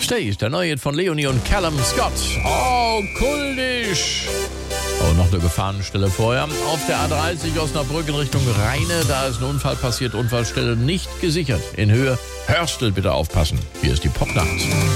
Stay ist der neue Hit von Leonie und Callum Scott. Oh, kultisch. Oh, noch eine Gefahrenstelle vorher. Auf der A30 Osnabrück in Richtung Rheine, da ist ein Unfall passiert, Unfallstelle nicht gesichert. In Höhe Hörstel bitte aufpassen. Hier ist die Popnacht.